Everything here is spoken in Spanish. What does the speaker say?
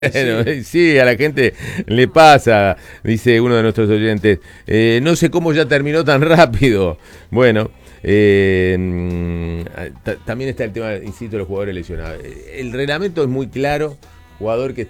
Bueno, Sí. sí, a la gente le pasa, dice uno de nuestros oyentes. No sé cómo ya terminó tan rápido. Bueno, también está el tema, insisto, de los jugadores lesionados. El reglamento es muy claro, jugador que